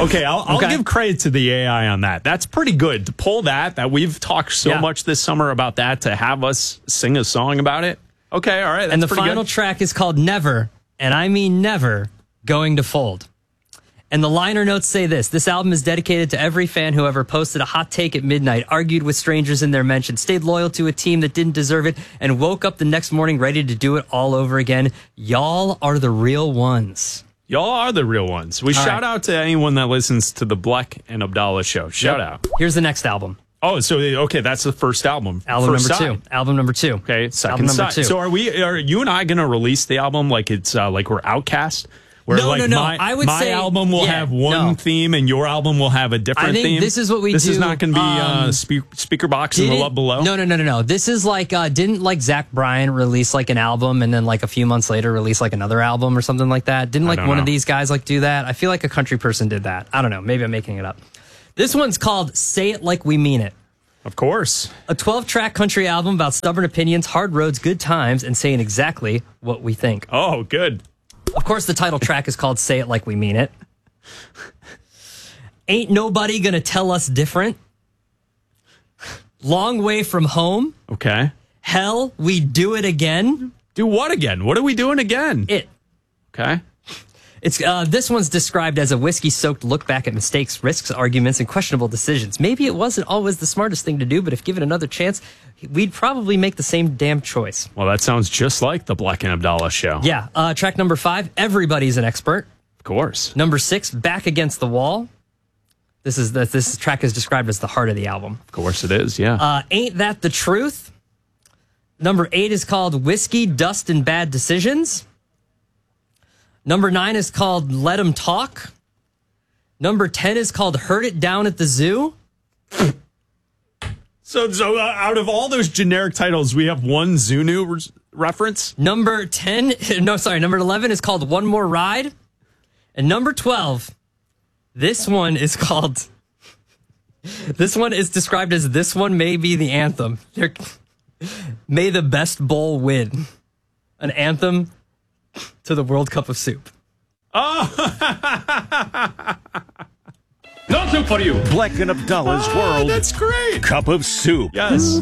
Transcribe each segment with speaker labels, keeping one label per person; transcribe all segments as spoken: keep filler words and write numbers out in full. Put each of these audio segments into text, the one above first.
Speaker 1: Okay, I'll, I'll
Speaker 2: Okay.
Speaker 1: give credit to the A I on that. That's pretty good to pull that. That we've talked so
Speaker 2: Yeah.
Speaker 1: much this summer about that to have us sing a song about it. Okay, all right. That's
Speaker 2: And the
Speaker 1: pretty
Speaker 2: final
Speaker 1: good.
Speaker 2: track is called Never, and I mean never, Going to Fold. And the liner notes say this: this album is dedicated to every fan who ever posted a hot take at midnight, argued with strangers in their mention, stayed loyal to a team that didn't deserve it, and woke up the next morning ready to do it all over again. Y'all are the real ones.
Speaker 1: Y'all are the real ones. We
Speaker 2: All
Speaker 1: shout
Speaker 2: right.
Speaker 1: out to anyone that listens to the Bleck and Abdallah show. Shout
Speaker 2: Yep.
Speaker 1: out.
Speaker 2: Here's the next album.
Speaker 1: Oh, so okay, that's the first album.
Speaker 2: Album
Speaker 1: First
Speaker 2: number
Speaker 1: side.
Speaker 2: two. Album number two.
Speaker 1: Okay, second
Speaker 2: Album number
Speaker 1: side.
Speaker 2: two.
Speaker 1: So are we? Are you and I going to release the album like it's uh, like we're Outcast? Where
Speaker 2: No,
Speaker 1: like
Speaker 2: no, no.
Speaker 1: My,
Speaker 2: I would
Speaker 1: my
Speaker 2: say-
Speaker 1: album will
Speaker 2: yeah,
Speaker 1: have one
Speaker 2: no.
Speaker 1: theme and your album will have a different
Speaker 2: I think
Speaker 1: theme.
Speaker 2: this is what we
Speaker 1: This is
Speaker 2: do,
Speaker 1: not going to be uh,
Speaker 2: um,
Speaker 1: spe- speaker box in the
Speaker 2: Didn't-
Speaker 1: love below.
Speaker 2: No, no, no, no, no. This is like, uh, didn't like Zach Bryan release like an album and then like a few months later release like another album or something like that? Didn't like
Speaker 1: don't
Speaker 2: one
Speaker 1: know.
Speaker 2: of these guys like do that? I feel like a country person did that. I don't know. Maybe I'm making it up. This one's called Say It Like We Mean It.
Speaker 1: Of course.
Speaker 2: A twelve track country album about stubborn opinions, hard roads, good times, and saying exactly what we think.
Speaker 1: Oh, good.
Speaker 2: Of course, the title track is called Say It Like We Mean It. Ain't Nobody Gonna Tell Us Different. Long Way From Home.
Speaker 1: Okay.
Speaker 2: Hell, We Do It Again.
Speaker 1: Do what again? What are we doing again?
Speaker 2: It.
Speaker 1: Okay.
Speaker 2: It's uh, this one's described as a whiskey-soaked look back at mistakes, risks, arguments, and questionable decisions. Maybe it wasn't always the smartest thing to do, but if given another chance, we'd probably make the same damn choice.
Speaker 1: Well, that sounds just like the Bleck and Abdallah show.
Speaker 2: Yeah. Uh, track number five, Everybody's an Expert.
Speaker 1: Of course.
Speaker 2: Number six, Back Against the Wall. This is the, this track is described as the heart of the album.
Speaker 1: Of course it is, yeah.
Speaker 2: Uh, Ain't That the Truth? Number eight is called Whiskey, Dust, and Bad Decisions. Number nine is called Let 'Em Talk. Number ten is called Heard It Down at the Zoo.
Speaker 1: So, so uh, out of all those generic titles, we have one Zunu re- reference?
Speaker 2: Number ten, no, sorry, number eleven is called One More Ride. And number twelve, this one is called, this one is described as This One May Be the Anthem. There- May the Best Bowl Win. An anthem to the World Cup of Soup.
Speaker 3: No soup for you.
Speaker 4: Bleck and Abdallah's World
Speaker 1: That's great.
Speaker 4: Cup of Soup.
Speaker 1: Yes.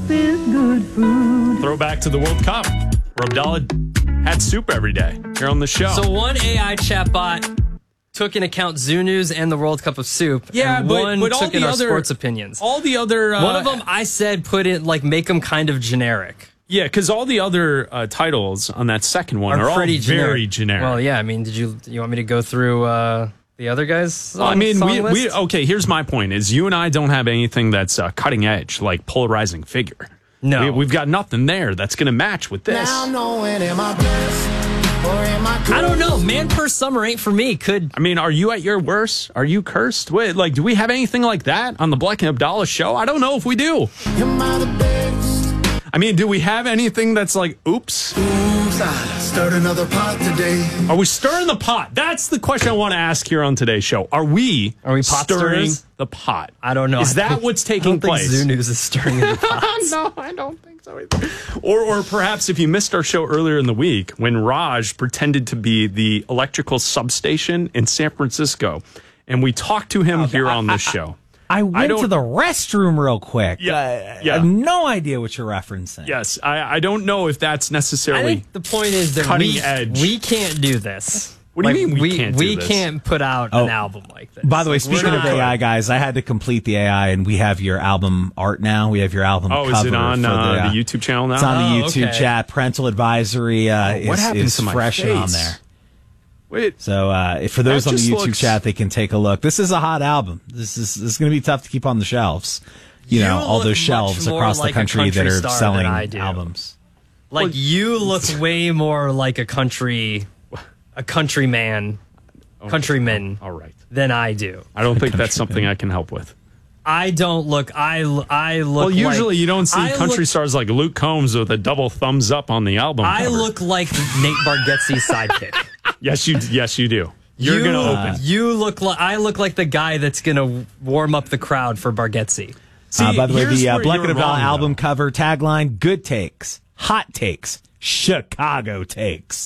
Speaker 1: Throwback to the World Cup, where Abdallah had soup every day here on the show.
Speaker 2: So one A I chatbot took in account Zoo News and the World Cup of Soup.
Speaker 1: Yeah,
Speaker 2: and
Speaker 1: but-
Speaker 2: one
Speaker 1: but all
Speaker 2: took in
Speaker 1: the
Speaker 2: our
Speaker 1: other-
Speaker 2: sports opinions.
Speaker 1: all the other... Uh,
Speaker 2: One of them I said put in, like, make them kind of generic.
Speaker 1: Yeah, because all the other uh, titles on that second one are,
Speaker 2: Are
Speaker 1: all
Speaker 2: pretty generic.
Speaker 1: very generic.
Speaker 2: Well, yeah, I mean, did you you want me to go through uh, the other guys' song,
Speaker 1: Well, I mean,
Speaker 2: song
Speaker 1: we, we
Speaker 2: list?
Speaker 1: okay. Here's my point: is you and I don't have anything that's uh, cutting edge, like polarizing figure.
Speaker 2: No.
Speaker 1: we, we've got nothing there that's going to match with this.
Speaker 5: Now knowing am I blessed or am I
Speaker 2: I don't know. Man per Summer ain't for me. Could
Speaker 1: I mean, are you at your worst? Are you cursed? Wait, like, do we have anything like that on the Bleck and Abdallah show? I don't know if we do.
Speaker 5: am I the best?
Speaker 1: I mean, do we have anything that's like, oops?
Speaker 5: Oops, I stirred another pot today.
Speaker 1: Are we stirring the pot? That's the question I want to ask here on today's show. Are we,
Speaker 2: Are we pot
Speaker 1: stirring
Speaker 2: stirrers?
Speaker 1: the pot?
Speaker 2: I don't know.
Speaker 1: Is
Speaker 2: I
Speaker 1: that
Speaker 2: think-
Speaker 1: what's
Speaker 2: I
Speaker 1: taking
Speaker 2: don't think
Speaker 1: place?
Speaker 2: Zoo News is stirring in the pots.
Speaker 1: No, I don't think so either. Or, or perhaps if you missed our show earlier in the week when Raj pretended to be the electrical substation in San Francisco, and we talked to him here on this show.
Speaker 6: I went
Speaker 1: don't-
Speaker 6: to the restroom real quick.
Speaker 1: Yeah,
Speaker 6: I,
Speaker 1: yeah.
Speaker 6: I have no idea what you're referencing.
Speaker 1: Yes, I, I don't know if that's
Speaker 2: I
Speaker 1: necessarily.
Speaker 2: think the point is that
Speaker 1: cutting
Speaker 2: we,
Speaker 1: edge.
Speaker 2: we can't do this.
Speaker 1: What do you
Speaker 2: Like,
Speaker 1: mean we
Speaker 2: we
Speaker 1: can't do
Speaker 2: We
Speaker 1: this?
Speaker 2: can't put out
Speaker 6: Oh.
Speaker 2: an album like this.
Speaker 6: By the way,
Speaker 2: Like, we're
Speaker 6: speaking of
Speaker 2: not-
Speaker 6: A I, guys, I had to complete the A I, and we have your album art now. We have your album
Speaker 1: Oh,
Speaker 6: cover.
Speaker 1: is it on
Speaker 6: for
Speaker 1: uh,
Speaker 6: the, uh,
Speaker 1: the YouTube channel now?
Speaker 6: It's on the
Speaker 2: Oh,
Speaker 6: YouTube
Speaker 2: okay.
Speaker 6: chat. Parental advisory uh,
Speaker 1: what
Speaker 6: is,
Speaker 1: happened
Speaker 6: is
Speaker 1: to my
Speaker 6: fresh
Speaker 1: face?
Speaker 6: on there.
Speaker 1: Wait,
Speaker 6: So uh, for those
Speaker 1: That
Speaker 6: on the
Speaker 1: just
Speaker 6: YouTube
Speaker 1: looks-
Speaker 6: chat, they can take a look. This is a hot album. This is this is going to be tough to keep on the shelves. You,
Speaker 2: You
Speaker 6: know, all
Speaker 2: look
Speaker 6: those
Speaker 2: much
Speaker 6: shelves
Speaker 2: more
Speaker 6: across
Speaker 2: like
Speaker 6: the
Speaker 2: a
Speaker 6: country that
Speaker 2: country
Speaker 6: are
Speaker 2: star than
Speaker 6: selling
Speaker 2: I do.
Speaker 6: albums.
Speaker 2: Like, you look way more like a country, a countryman, countryman
Speaker 1: all right.
Speaker 2: than I do.
Speaker 1: I don't think that's something I can help with.
Speaker 2: I don't look. I I look.
Speaker 1: Well, usually
Speaker 2: like,
Speaker 1: you don't see
Speaker 2: I
Speaker 1: country
Speaker 2: look,
Speaker 1: stars like Luke Combs with a double thumbs up on the album
Speaker 2: I
Speaker 1: cover.
Speaker 2: look like Nate Bargatze's sidekick.
Speaker 1: Yes, you. Yes, you do. You're
Speaker 2: you,
Speaker 1: gonna open.
Speaker 2: You look like I look like the guy that's gonna warm up the crowd for Bargatze.
Speaker 1: See,
Speaker 6: uh, by the way,
Speaker 1: here's
Speaker 6: the uh,
Speaker 1: where
Speaker 6: Bleck
Speaker 1: you're
Speaker 6: and Abdallah
Speaker 1: wrong,
Speaker 6: album
Speaker 1: though.
Speaker 6: cover tagline: "Good takes, hot takes, Chicago takes."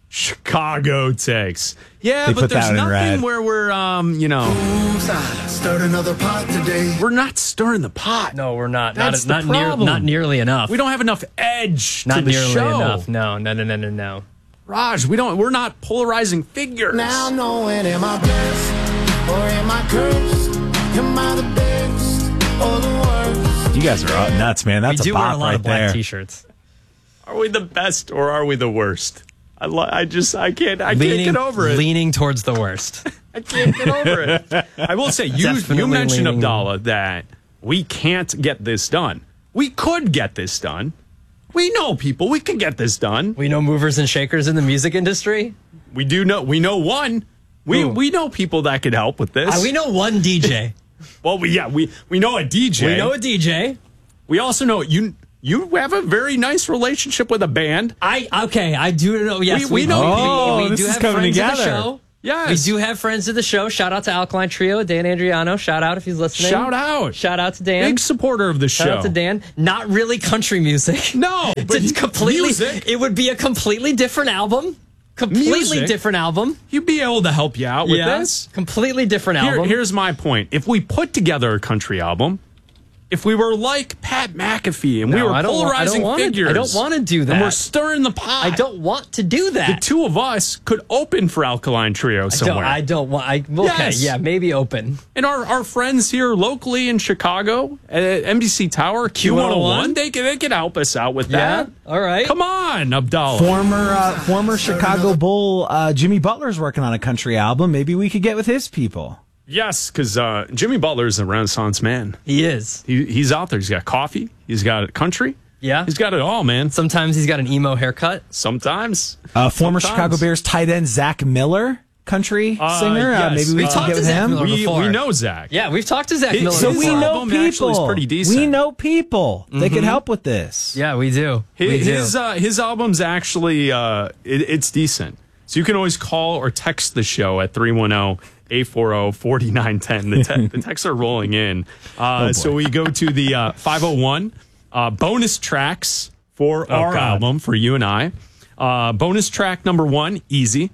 Speaker 1: Chicago takes. Yeah,
Speaker 6: They
Speaker 1: but
Speaker 6: put
Speaker 1: there's
Speaker 6: that in
Speaker 1: nothing
Speaker 6: red.
Speaker 1: where we're, um, you know,
Speaker 5: Oops, I stirred another pot today.
Speaker 1: we're not stirring the pot.
Speaker 2: No, we're not.
Speaker 1: That's
Speaker 2: not
Speaker 1: the
Speaker 2: not, near,
Speaker 1: problem.
Speaker 2: not nearly enough.
Speaker 1: We don't have enough edge
Speaker 2: Not
Speaker 1: to the
Speaker 2: nearly
Speaker 1: show.
Speaker 2: enough. No, no, no, no, no, no.
Speaker 1: Raj, we don't. We're not polarizing figures.
Speaker 5: Now knowing am I blessed or am I cursed? Am I the best or the worst?
Speaker 6: You guys are uh, nuts, man. That's
Speaker 2: we do
Speaker 6: a
Speaker 2: wear
Speaker 6: bop
Speaker 2: a lot
Speaker 6: right
Speaker 2: of black
Speaker 6: there.
Speaker 2: T-shirts.
Speaker 1: Are we the best or are we the worst? I, li- I just I can't I
Speaker 2: Leaning,
Speaker 1: can't get over it.
Speaker 2: leaning towards the worst.
Speaker 1: I can't get over it. I will say you
Speaker 2: Definitely
Speaker 1: you mentioned
Speaker 2: leaning.
Speaker 1: Abdallah that we can't get this done. We could get this done. We know people. We could get this done.
Speaker 2: We know movers and shakers in the music industry.
Speaker 1: We do know. We know one. We
Speaker 2: Who?
Speaker 1: we know people that could help with this.
Speaker 2: Uh, we know one D J.
Speaker 1: Well, we yeah we we know a D J.
Speaker 2: We know a D J.
Speaker 1: We also know you. You have a very nice relationship with a band.
Speaker 2: I okay. I do know. Yes,
Speaker 1: We- we know
Speaker 6: Oh,
Speaker 2: We, we
Speaker 6: this
Speaker 2: do
Speaker 6: is
Speaker 2: have
Speaker 6: coming
Speaker 2: friends of
Speaker 6: together.
Speaker 2: the show.
Speaker 1: Yes.
Speaker 2: We do have friends of the show. Shout out to Alkaline Trio, Dan Andriano. Shout out if he's listening.
Speaker 1: Shout out.
Speaker 2: Shout out to Dan.
Speaker 1: Big supporter of the show.
Speaker 2: Shout out to Dan. Not really country music.
Speaker 1: No, but
Speaker 2: it's completely.
Speaker 1: music.
Speaker 2: It would be a completely different album. Completely
Speaker 1: Music.
Speaker 2: different album.
Speaker 1: You'd be able to help you out with
Speaker 2: yeah.
Speaker 1: this.
Speaker 2: Completely different
Speaker 1: Here-
Speaker 2: album.
Speaker 1: here's my point. If we put together a country album, if we were like Pat McAfee and we
Speaker 2: No,
Speaker 1: were
Speaker 2: I don't wa- I don't
Speaker 1: polarizing
Speaker 2: wanna-
Speaker 1: figures,
Speaker 2: I don't wanna do that.
Speaker 1: and we're stirring the pot.
Speaker 2: I don't want to do that.
Speaker 1: The two of us could open for Alkaline Trio
Speaker 2: I don't,
Speaker 1: somewhere.
Speaker 2: I don't want. I okay.
Speaker 1: Yes.
Speaker 2: Yeah, maybe open.
Speaker 1: and our, our friends here locally in Chicago at N B C Tower, Q one oh one, they can, they can help us out with
Speaker 2: Yeah.
Speaker 1: that.
Speaker 2: All right.
Speaker 1: Come on, Abdallah.
Speaker 6: Former uh, former Chicago Bull uh, Jimmy Butler's working on a country album. Maybe we could get with his people.
Speaker 1: Yes, because uh, Jimmy Butler is a Renaissance man.
Speaker 2: He is.
Speaker 1: He, he's out there. He's got coffee. He's got country.
Speaker 2: Yeah.
Speaker 1: He's got it all, man.
Speaker 2: Sometimes he's got an emo haircut.
Speaker 1: Sometimes.
Speaker 6: Uh, former
Speaker 1: Sometimes.
Speaker 6: Chicago Bears tight end Zach Miller, country
Speaker 1: Uh,
Speaker 6: singer. Uh,
Speaker 1: yes.
Speaker 6: maybe we
Speaker 1: We
Speaker 6: could
Speaker 2: talked
Speaker 6: get
Speaker 2: to
Speaker 6: with
Speaker 2: Zach
Speaker 6: him.
Speaker 2: Miller.
Speaker 1: We,
Speaker 2: before.
Speaker 1: we know Zach.
Speaker 2: Yeah, we've talked to Zach
Speaker 1: His-
Speaker 2: Miller.
Speaker 6: So
Speaker 1: his
Speaker 6: we
Speaker 2: before.
Speaker 6: know
Speaker 1: album actually is
Speaker 6: people.
Speaker 1: pretty decent.
Speaker 6: We know people. They could help with this.
Speaker 2: Yeah, we do.
Speaker 1: His
Speaker 2: we do.
Speaker 1: his, uh, his album's actually uh, it, it's decent. So you can always call or text the show at three one zero, eight four zero, four nine one zero. The, te- the texts are rolling in. Uh, so we go to the uh, five oh one uh, bonus tracks for our
Speaker 6: God.
Speaker 1: album for you and I. Uh, bonus track number one, Easy.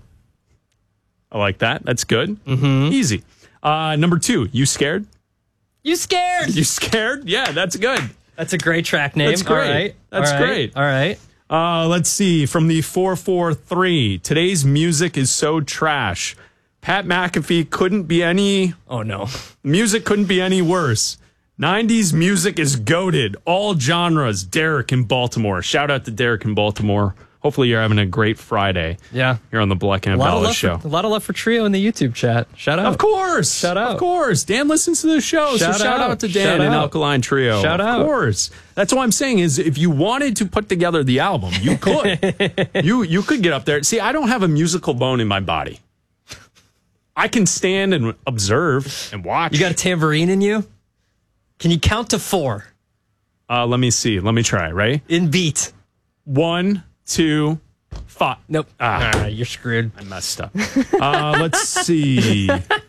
Speaker 1: I like that. That's good. Mm-hmm. Easy. Uh, number two, You Scared?
Speaker 2: You scared?
Speaker 1: You Scared? Yeah, that's good.
Speaker 2: That's a great track name.
Speaker 1: That's great.
Speaker 2: All right.
Speaker 1: That's
Speaker 2: All right.
Speaker 1: great.
Speaker 2: All right.
Speaker 1: Uh, let's see. From the four four three, today's music is so trash. Pat McAfee couldn't be any,
Speaker 2: Oh no.
Speaker 1: music couldn't be any worse. nineties music is goated. All genres. Derek in Baltimore. Shout out to Derek in Baltimore. Hopefully you're having a great Friday.
Speaker 2: Yeah.
Speaker 1: Here on the Black and
Speaker 2: A lot, of
Speaker 1: Abdallah
Speaker 2: love
Speaker 1: show.
Speaker 2: for, a lot of love for Trio in the YouTube chat. Shout out.
Speaker 1: Of course.
Speaker 2: Shout out.
Speaker 1: Of course. Dan listens to the show.
Speaker 2: Shout
Speaker 1: so shout
Speaker 2: out.
Speaker 1: out to
Speaker 2: Shout
Speaker 1: Dan and
Speaker 2: out.
Speaker 1: Alkaline Trio.
Speaker 2: Shout
Speaker 1: of
Speaker 2: out.
Speaker 1: Of course. That's what I'm saying is if you wanted to put together the album, you could. you you could get up there. See, I don't have a musical bone in my body. I can stand and observe and watch.
Speaker 2: You got a tambourine in you? Can you count to four
Speaker 1: uh, let me see. Let me try, right?
Speaker 2: in beat?
Speaker 1: One, two, five.
Speaker 2: Nope.
Speaker 1: Ah.
Speaker 2: Ah, you're screwed.
Speaker 1: I messed up. Uh, let's see.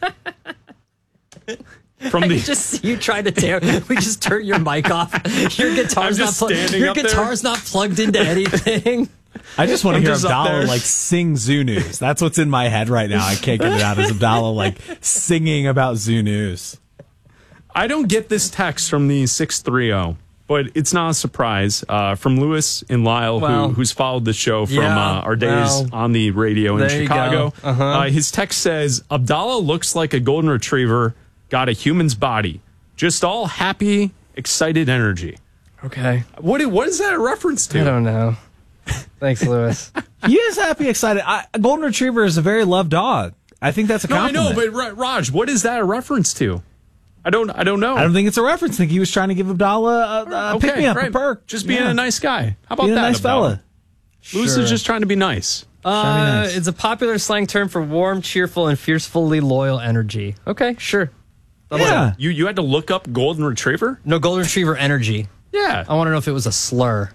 Speaker 1: From
Speaker 2: I
Speaker 1: the
Speaker 2: just see you trying to tear. We just turn your mic off. Your guitar's
Speaker 1: I'm
Speaker 2: not
Speaker 1: just
Speaker 2: plugged.
Speaker 1: standing
Speaker 2: Your
Speaker 1: up there.
Speaker 2: guitar's not plugged into anything.
Speaker 6: I just want to
Speaker 1: I'm
Speaker 6: hear
Speaker 1: just up
Speaker 6: Abdallah
Speaker 1: there.
Speaker 6: like sing Zoo News. That's what's in my head right now. I can't get it out. Is Abdallah like singing about Zoo News?
Speaker 1: I don't get this text from the six three zero, but it's not a surprise. Uh, from Lewis in Lyle,
Speaker 2: Well,
Speaker 1: who, who's followed the show from
Speaker 2: yeah,
Speaker 1: uh, our days
Speaker 2: well,
Speaker 1: on the radio in
Speaker 2: there you
Speaker 1: Chicago.
Speaker 2: go. Uh-huh.
Speaker 1: Uh, his text says, Abdallah looks like a golden retriever, got a human's body. Just all happy, excited energy.
Speaker 2: Okay.
Speaker 1: What, what is that a reference to?
Speaker 2: I don't know. Thanks, Lewis.
Speaker 6: He is happy, excited. I, a golden retriever is a very loved dog. I think that's a
Speaker 1: No, I
Speaker 6: compliment.
Speaker 1: know, but Ra- Raj, what is that a reference to? I don't. I don't know.
Speaker 6: I don't think it's a reference. I think he was trying to give Abdallah a, a
Speaker 1: okay,
Speaker 6: pick me up,
Speaker 1: right.
Speaker 6: a perk.
Speaker 1: Just being
Speaker 6: Yeah.
Speaker 1: a nice guy. How about
Speaker 6: being
Speaker 1: that?
Speaker 6: a nice
Speaker 1: Abdallah?
Speaker 6: fella.
Speaker 1: Lewis
Speaker 2: Sure.
Speaker 1: is just trying to be nice.
Speaker 2: Uh,
Speaker 6: nice.
Speaker 2: It's a popular slang term for warm, cheerful, and fiercely loyal energy. Okay, sure.
Speaker 6: Yeah.
Speaker 1: You you had to look up golden retriever?
Speaker 2: No, golden retriever energy.
Speaker 1: Yeah.
Speaker 2: I want to know if it was a slur.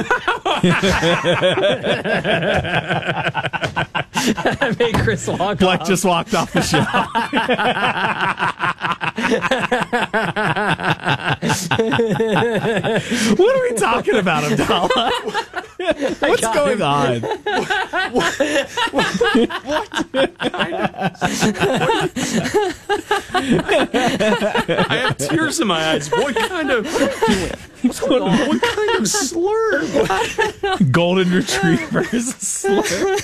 Speaker 2: I made Chris walk
Speaker 6: Black
Speaker 2: off.
Speaker 6: just walked off the show. What are we talking about, Abdallah? What's
Speaker 2: got
Speaker 6: going
Speaker 2: him.
Speaker 6: on?
Speaker 1: I have tears in my eyes. What kind of what kind of slur?
Speaker 6: Golden retrievers slur.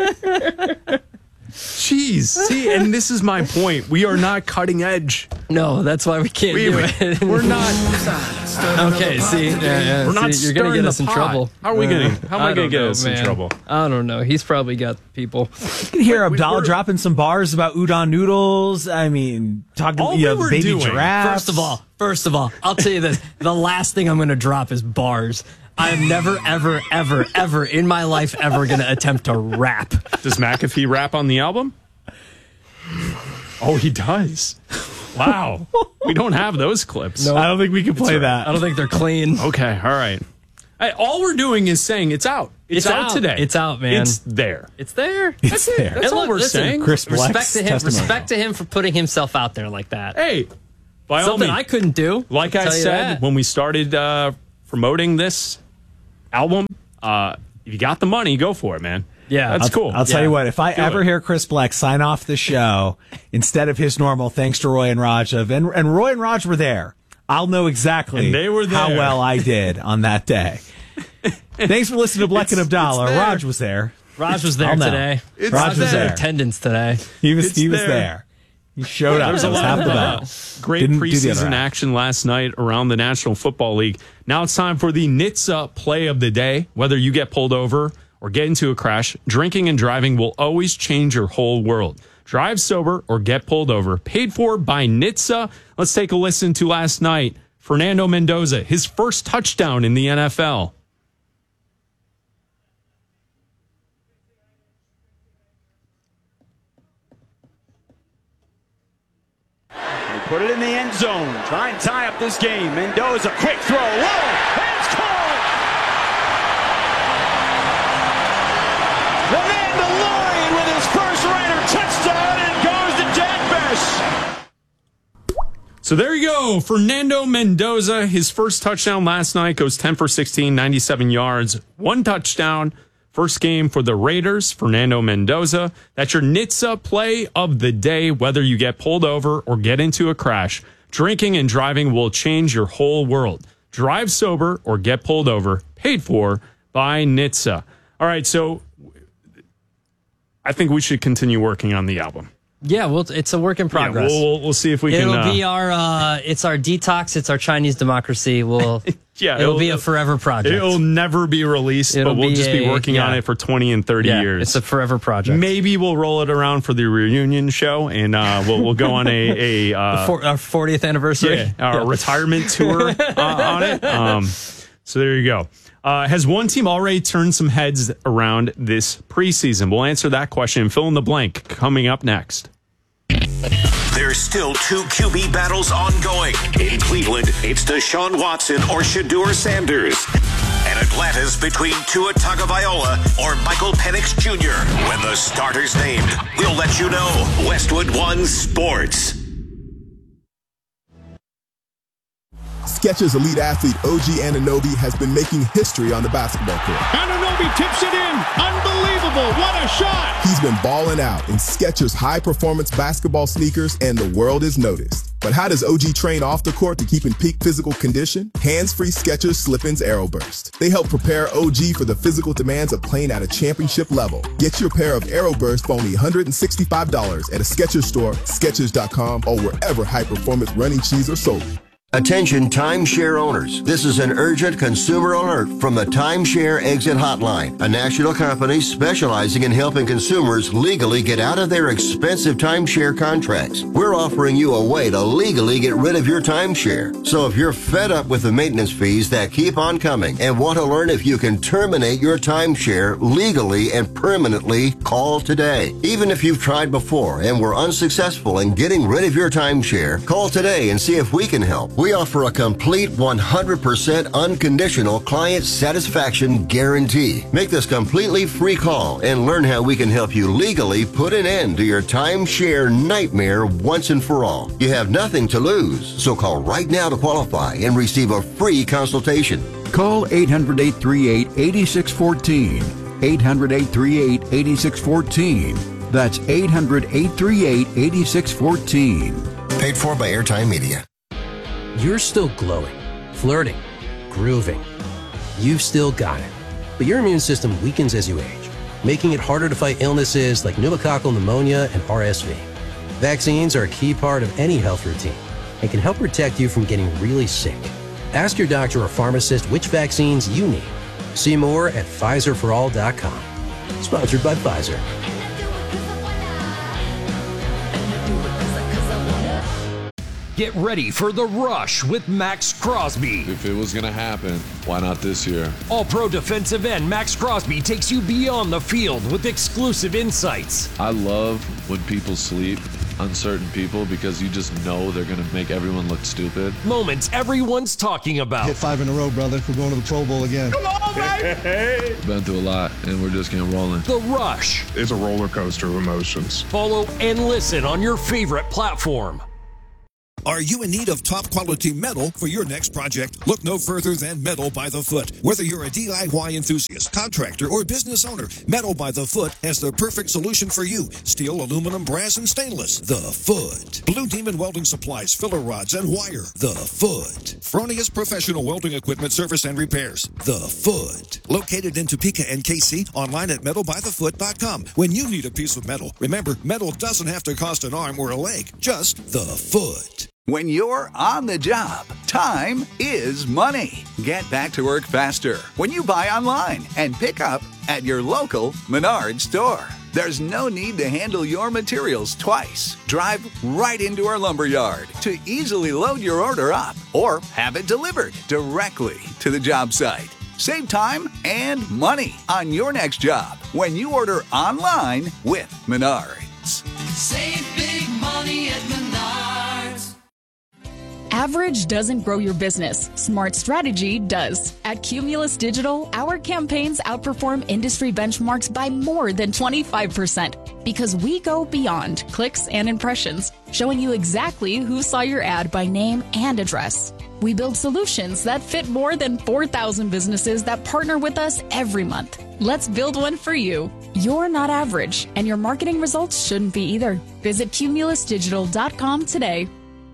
Speaker 1: Jeez. See, and this is my point. We are not cutting edge.
Speaker 2: No, that's why we can't
Speaker 1: We,
Speaker 2: do it.
Speaker 1: we're not.
Speaker 2: Okay, see, yeah, yeah,
Speaker 1: We're not
Speaker 2: see, you're gonna
Speaker 1: stirring
Speaker 2: get us
Speaker 1: the
Speaker 2: in
Speaker 1: pot.
Speaker 2: trouble.
Speaker 1: How are we gonna? How am I,
Speaker 2: I
Speaker 1: gonna
Speaker 2: don't
Speaker 1: get
Speaker 2: know,
Speaker 1: us in
Speaker 2: man.
Speaker 1: trouble?
Speaker 2: I don't know. He's probably got people.
Speaker 6: You can hear
Speaker 1: Wait,
Speaker 6: Abdallah
Speaker 1: we're-
Speaker 6: dropping some bars about udon noodles. I mean, talking
Speaker 1: All
Speaker 6: you
Speaker 1: we
Speaker 6: know,
Speaker 1: were
Speaker 6: baby
Speaker 1: doing-
Speaker 6: giraffes.
Speaker 2: First of all, first of all, I'll tell you this: the last thing I'm going to drop is bars. I am never, ever, ever, ever in my life ever going to attempt to rap.
Speaker 1: Does McAfee rap on the album? Oh, he does. Wow. We don't have those clips.
Speaker 2: No.
Speaker 6: I don't think we can play
Speaker 2: I
Speaker 6: that.
Speaker 2: don't think they're clean.
Speaker 1: Okay, all right. Hey, all we're doing is saying it's out. It's,
Speaker 2: It's
Speaker 1: out,
Speaker 2: out.
Speaker 1: today.
Speaker 2: It's out, man.
Speaker 1: It's there.
Speaker 2: It's there.
Speaker 6: It's there.
Speaker 1: That's
Speaker 2: And
Speaker 1: all
Speaker 2: look,
Speaker 1: we're
Speaker 2: listen,
Speaker 1: saying.
Speaker 6: Chris
Speaker 2: Respect
Speaker 6: Black's
Speaker 2: to him.
Speaker 6: testimony.
Speaker 2: Respect to him for putting himself out there like that.
Speaker 1: Hey, by all
Speaker 2: Something
Speaker 1: means,
Speaker 2: I couldn't do.
Speaker 1: like
Speaker 2: I'll
Speaker 1: I
Speaker 2: tell you
Speaker 1: said
Speaker 2: that.
Speaker 1: when we started uh, promoting this album, uh, if you got the money, go for it, man.
Speaker 2: Yeah.
Speaker 1: That's
Speaker 6: I'll,
Speaker 1: cool.
Speaker 6: I'll tell
Speaker 2: Yeah.
Speaker 6: you what, if I
Speaker 1: Do
Speaker 6: ever
Speaker 1: it.
Speaker 6: hear Chris Black sign off the show instead of his normal thanks to Roy and Raj of, and, and Roy and Raj were there, I'll know exactly
Speaker 1: And they were
Speaker 6: how
Speaker 1: there.
Speaker 6: well I did on that day. Thanks for listening to Black and
Speaker 1: It's-
Speaker 6: Abdallah.
Speaker 1: it's there.
Speaker 6: Raj was there.
Speaker 2: Raj was there
Speaker 6: I'll know.
Speaker 2: today.
Speaker 1: It's
Speaker 6: Raj was
Speaker 1: there.
Speaker 6: there.
Speaker 2: Attendance today.
Speaker 6: He was
Speaker 1: It's
Speaker 6: he was
Speaker 1: there.
Speaker 6: there. He showed up.
Speaker 1: There's a
Speaker 6: That was
Speaker 1: lot
Speaker 6: half
Speaker 1: of
Speaker 6: the
Speaker 1: uh,
Speaker 6: battle.
Speaker 1: great
Speaker 6: Didn't do the other
Speaker 1: preseason
Speaker 6: half.
Speaker 1: action last night around the National Football League. Now it's time for the N H T S A play of the day. Whether you get pulled over or get into a crash, drinking and driving will always change your whole world. Drive sober or get pulled over. Paid for by N H T S A. Let's take a listen to last night. Fernando Mendoza, his first touchdown in the N F L.
Speaker 4: They put it in the end zone. Try and tie up this game. Mendoza, quick throw. Whoa! And it's caught! The Mandalorian with his first Raider touchdown, and goes to Jack Bess.
Speaker 1: So there you go. Fernando Mendoza, his first touchdown last night, goes ten for sixteen, ninety-seven yards, one touchdown. First game for the Raiders, Fernando Mendoza. That's your N H T S A play of the day, whether you get pulled over or get into a crash. Drinking and driving will change your whole world. Drive sober or get pulled over, paid for by N H T S A. All right, so I think we should continue working on the album.
Speaker 2: Yeah, well, it's a work in
Speaker 1: Yeah,
Speaker 2: progress.
Speaker 1: we'll, we'll, we'll see if we
Speaker 2: It'll
Speaker 1: can. uh,
Speaker 2: be our, uh, it's our detox. It's our Chinese democracy. We'll,
Speaker 1: Yeah,
Speaker 2: it'll,
Speaker 1: it'll-
Speaker 2: be a forever project.
Speaker 1: It'll never be released,
Speaker 2: It'll
Speaker 1: but we'll
Speaker 2: be
Speaker 1: just be
Speaker 2: a-
Speaker 1: working on
Speaker 2: yeah.
Speaker 1: it for twenty and thirty
Speaker 2: yeah,
Speaker 1: years.
Speaker 2: it's a forever project.
Speaker 1: Maybe we'll roll it around for the reunion show, and uh, we'll we'll go on a a uh,
Speaker 2: For, our fortieth anniversary.
Speaker 1: yeah, our retirement tour uh, on it. Um, so there you go. Uh, has one team already turned some heads around this preseason? We'll answer that question and fill in the blank coming up next.
Speaker 3: There's still two Q B battles ongoing. In Cleveland, it's Deshaun Watson or Shedeur Sanders. And Atlanta's between Tua Tagovailoa or Michael Penix Junior When the starter's named, we'll let you know. Westwood One Sports.
Speaker 7: Skechers elite athlete O G Anunoby has been making history on the basketball court.
Speaker 4: Anunoby tips it in. Unbelievable. What a shot.
Speaker 7: He's been balling out in Skechers high-performance basketball sneakers, and the world is noticed. But how does O G train off the court to keep in peak physical condition? Hands-free Skechers Slip-ins Aeroburst. They help prepare O G for the physical demands of playing at a championship level. Get your pair of Aeroburst for only one hundred sixty-five dollars at a Skechers store, Skechers dot com, or wherever high-performance running shoes are sold.
Speaker 8: Attention timeshare owners. This is an urgent consumer alert from the Timeshare Exit Hotline, a national company specializing in helping consumers legally get out of their expensive timeshare contracts. We're offering you a way to legally get rid of your timeshare. So if you're fed up with the maintenance fees that keep on coming and want to learn if you can terminate your timeshare legally and permanently, call today. Even if you've tried before and were unsuccessful in getting rid of your timeshare, call today and see if we can help. We offer a complete one hundred percent unconditional client satisfaction guarantee. Make this completely free call and learn how we can help you legally put an end to your timeshare nightmare once and for all. You have nothing to lose, so call right now to qualify and receive a free consultation.
Speaker 9: Call eight hundred, eight three eight, eight six one four. eight hundred, eight three eight, eight six one four. That's eight hundred, eight three eight, eight six one four.
Speaker 8: Paid for by Airtime Media.
Speaker 10: You're still glowing, flirting, grooving. You've still got it. But your immune system weakens as you age, making it harder to fight illnesses like pneumococcal pneumonia and R S V. Vaccines are a key part of any health routine and can help protect you from getting really sick. Ask your doctor or pharmacist which vaccines you need. See more at Pfizer for all dot com. Sponsored by Pfizer.
Speaker 11: Get ready for The Rush with Max Crosby.
Speaker 12: If it was going to happen, why not this year?
Speaker 11: All-Pro defensive end Max Crosby takes you beyond the field with exclusive insights.
Speaker 12: I love when people sleep on certain people because you just know they're going to make everyone look stupid.
Speaker 11: Moments everyone's talking about.
Speaker 13: Hit five in a row, brother. We're going to the Pro Bowl again.
Speaker 12: Come on, baby! Been through a lot, and we're just getting rolling.
Speaker 11: The Rush.
Speaker 14: It's a roller coaster of emotions.
Speaker 11: Follow and listen on your favorite platform.
Speaker 15: Are you in need of top quality metal for your next project? Look no further than Metal by the Foot. Whether you're a D I Y enthusiast, contractor, or business owner, Metal by the Foot has the perfect solution for you. Steel, aluminum, brass, and stainless. The Foot. Blue Demon Welding Supplies, filler rods, and wire. The Foot. Fronius Professional Welding Equipment Service and Repairs. The Foot. Located in Topeka and K C, online at metal by the foot dot com. When you need a piece of metal, remember, metal doesn't have to cost an arm or a leg, just the foot.
Speaker 16: When you're on the job, time is money. Get back to work faster when you buy online and pick up at your local Menards store. There's no need to handle your materials twice. Drive right into our lumber yard to easily load your order up or have it delivered directly to the job site. Save time and money on your next job when you order online with Menards.
Speaker 17: Save big money at Menards.
Speaker 18: Average doesn't grow your business. Smart strategy does. At Cumulus Digital, our campaigns outperform industry benchmarks by more than twenty-five percent because we go beyond clicks and impressions, showing you exactly who saw your ad by name and address. We build solutions that fit more than four thousand businesses that partner with us every month. Let's build one for you. You're not average, and your marketing results shouldn't be either. Visit cumulus digital dot com today.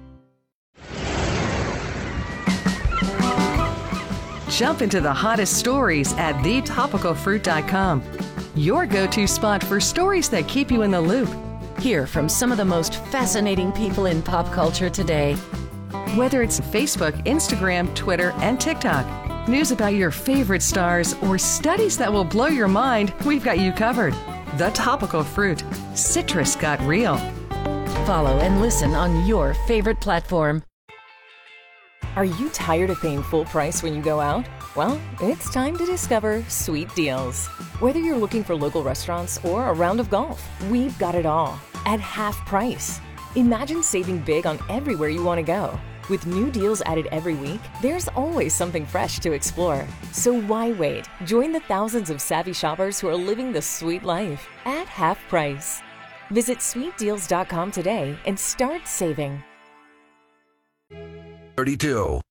Speaker 19: Jump into the hottest stories at the topical fruit dot com. Your go-to spot for stories that keep you in the loop.
Speaker 20: Hear from some of the most fascinating people in pop culture today.
Speaker 19: Whether it's Facebook, Instagram, Twitter, and TikTok, news about your favorite stars, or studies that will blow your mind, we've got you covered. The Topical Fruit. Citrus got real.
Speaker 20: Follow and listen on your favorite platform.
Speaker 21: Are you tired of paying full price when you go out? Well, it's time to discover Sweet Deals. Whether you're looking for local restaurants or a round of golf, we've got it all at half price. Imagine saving big on everywhere you want to go. With new deals added every week, there's always something fresh to explore. So why wait? Join the thousands of savvy shoppers who are living the sweet life at half price. Visit sweet deals dot com today and start saving.
Speaker 22: thirty-two.